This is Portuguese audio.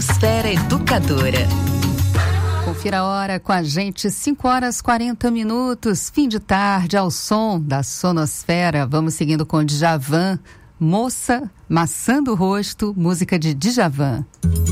Esfera Educadora. Confira a hora com a gente, 5h40, fim de tarde, ao som da Sonosfera. Vamos seguindo com Djavan, Moça, Maçã do Rosto, música de Djavan.